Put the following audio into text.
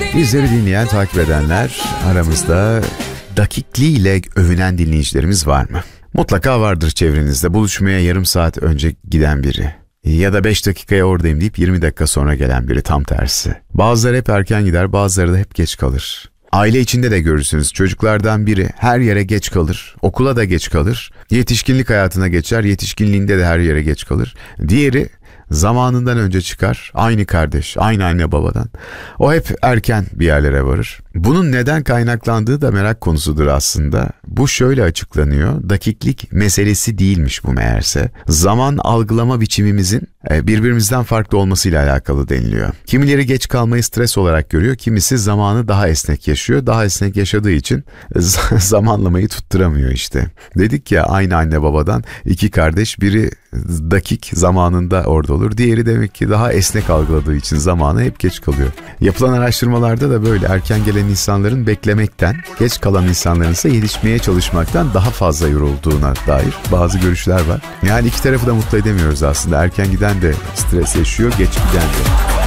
Bizleri dinleyen, takip edenler, aramızda dakikliğiyle övünen dinleyicilerimiz var mı? Mutlaka vardır çevrenizde. Buluşmaya yarım saat önce giden biri. Ya da 5 dakikaya oradayım deyip 20 dakika sonra gelen biri, tam tersi. Bazıları hep erken gider, bazıları da hep geç kalır. Aile içinde de görürsünüz. Çocuklardan biri her yere geç kalır, okula da geç kalır, yetişkinlik hayatına geçer, yetişkinliğinde de her yere geç kalır. Diğeri zamanından önce çıkar, aynı kardeş, aynı anne babadan. O hep erken bir yerlere varır. Bunun neden kaynaklandığı da merak konusudur aslında. Bu şöyle açıklanıyor: dakiklik meselesi değilmiş bu meğerse. Zaman algılama biçimimizin birbirimizden farklı olmasıyla alakalı deniliyor. Kimileri geç kalmayı stres olarak görüyor, kimisi zamanı daha esnek yaşıyor. Daha esnek yaşadığı için zamanlamayı tutturamıyor işte. Dedik ya, aynı anne babadan iki kardeş, biri dakik zamanında orada olur. Diğeri demek ki daha esnek algıladığı için zamanı hep geç kalıyor. Yapılan araştırmalarda da böyle erken gelen insanların beklemekten, geç kalan insanların ise yetişmeye çalışmaktan daha fazla yorulduğuna dair bazı görüşler var. Yani iki tarafı da mutlu edemiyoruz aslında. Erken giden de stres yaşıyor, geç giden de.